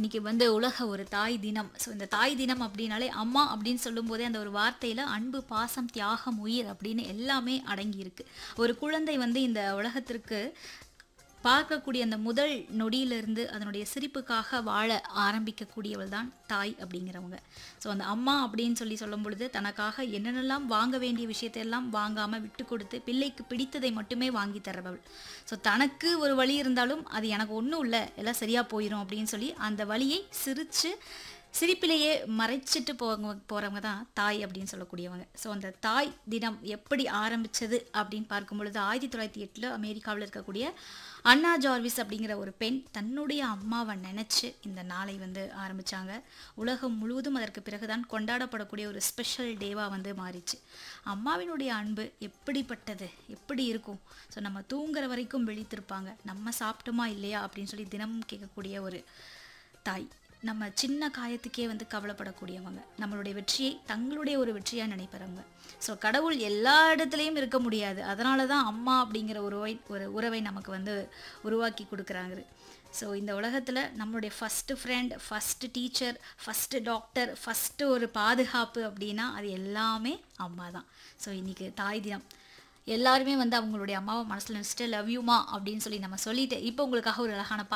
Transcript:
இன்னைக்கு வந்து உலக ஒரு தாய் தினம். ஸோ இந்த தாய் தினம் அப்படின்னாலே அம்மா அப்படின்னு சொல்லும்போதே அந்த ஒரு வார்த்தையில அன்பு, பாசம், தியாகம், உயிர் அப்படின்னு எல்லாமே அடங்கி இருக்கு. ஒரு குழந்தை வந்து இந்த உலகத்திற்கு பார்க்கக்கூடிய அந்த முதல் நொடியிலிருந்து அதனுடைய சிரிப்புக்காக வாழ ஆரம்பிக்கக்கூடியவள் தான் தாய் அப்படிங்கிறவங்க. ஸோ அந்த அம்மா அப்படின்னு சொல்லும் பொழுது தனக்காக என்னென்னலாம் வாங்க வேண்டிய விஷயத்தையெல்லாம் வாங்காமல் விட்டு கொடுத்து பிள்ளைக்கு பிடித்ததை மட்டுமே வாங்கி தர்றவள். ஸோ தனக்கு ஒரு வலி இருந்தாலும் அது எனக்கு ஒன்றும் இல்லை, எல்லாம் சரியாக போயிடும் அப்படின்னு சொல்லி அந்த வலியை சிரிப்பிலேயே மறைச்சிட்டு போகிறவங்க தான் தாய் அப்படின்னு சொல்லக்கூடியவங்க. ஸோ அந்த தாய் தினம் எப்படி ஆரம்பிச்சது அப்படின்னு பார்க்கும் பொழுது 1908 அமெரிக்காவில் இருக்கக்கூடிய அண்ணா ஜார்விஸ் அப்படிங்கிற ஒரு பெண் தன்னுடைய அம்மாவை நினச்சி இந்த நாளை வந்து ஆரம்பித்தாங்க. உலகம் முழுவதும் அதற்கு பிறகுதான் கொண்டாடப்படக்கூடிய ஒரு ஸ்பெஷல் டேவாக வந்து மாறிச்சு. அம்மாவினுடைய அன்பு எப்படிப்பட்டது, எப்படி இருக்கும்? ஸோ நம்ம தூங்குற வரைக்கும் விழித்திருப்பாங்க, நம்ம சாப்பிட்டோமா இல்லையா அப்படின்னு சொல்லி தினமும் கேட்கக்கூடிய ஒரு தாய். நம்ம சின்ன காயத்துக்கே வந்து கவலைப்படக்கூடியவங்க, நம்மளுடைய வெற்றியை தங்களுடைய ஒரு வெற்றியாக நினைப்பறவங்க. ஸோ கடவுள் எல்லா இடத்துலையும் இருக்க முடியாது, அதனால தான் அம்மா அப்படிங்கிற ஒரு உறவை நமக்கு வந்து உருவாக்கி கொடுக்குறாங்க. ஸோ இந்த உலகத்தில் நம்மளுடைய first friend, first teacher, first doctor, first ஒரு பாதுகாப்பு அப்படின்னா அது எல்லாமே அம்மா தான். ஸோ இன்றைக்கி தாய் தினம். எல்லாருமே வந்து அவங்களுடைய அம்மாவை மனசில் நினச்சிட்டு லவ் யூமா அப்படின்னு சொல்லி நம்ம சொல்லிட்டு இப்போ உங்களுக்காக ஒரு அழகான